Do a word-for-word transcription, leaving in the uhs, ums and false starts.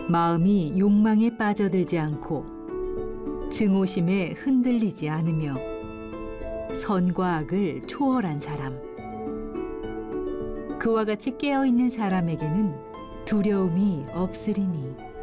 마음이 욕망에 빠져들지 않고 증오심에 흔들리지 않으며 선과 악을 초월한 사람. 그와 같이 깨어있는 사람에게는 두려움이 없으리니